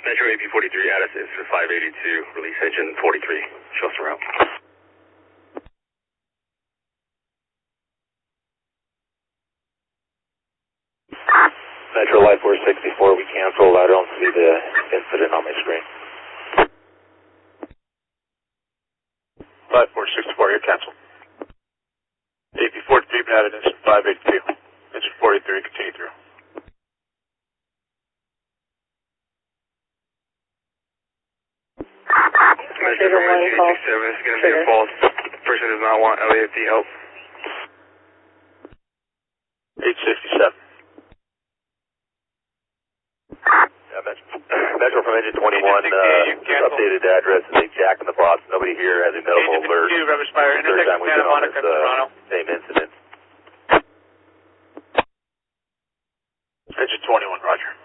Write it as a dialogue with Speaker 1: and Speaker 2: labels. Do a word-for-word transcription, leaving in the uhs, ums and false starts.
Speaker 1: Metro A P forty-three, Addis is five eighty-two, release engine forty-three, show us the route.
Speaker 2: Metro Life four sixty-four, we canceled. I don't see the incident on my screen.
Speaker 3: Life four sixty-four, you're canceled. A P forty-three, added engine five eighty-two, engine forty-three, continue through.
Speaker 1: Metro one sixty-seven, this is going to be a false. Person does not want L A F D help.
Speaker 3: eight sixty-seven.
Speaker 2: Yeah, Metro, Metro from engine twenty-one, uh, updated address is a Jack in the Box. Nobody here has a medical alert.
Speaker 3: Rubber Spire,
Speaker 2: Third time we've been on this uh, same incident.
Speaker 3: Engine twenty-one, roger.